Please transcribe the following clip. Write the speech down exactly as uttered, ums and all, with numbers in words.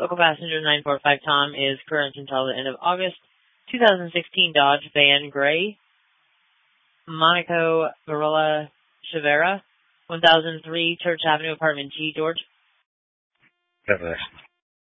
Local passenger nine four five Tom is current until the end of August. twenty sixteen Dodge Van Gray. Monaco Corolla Chevera. one thousand three Church Avenue, Apartment G, George. Got that.